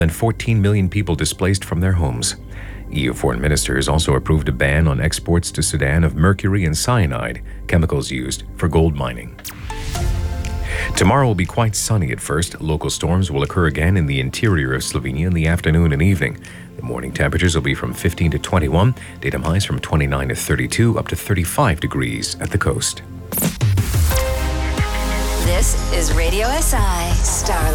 and 14 million people displaced from their homes. EU foreign ministers also approved a ban on exports to Sudan of mercury and cyanide, chemicals used for gold mining. Tomorrow will be quite sunny at first. Local storms will occur again in the interior of Slovenia in the afternoon and evening. The morning temperatures will be from 15 to 21, daytime highs from 29 to 32, up to 35 degrees at the coast. This is Radio SI Star.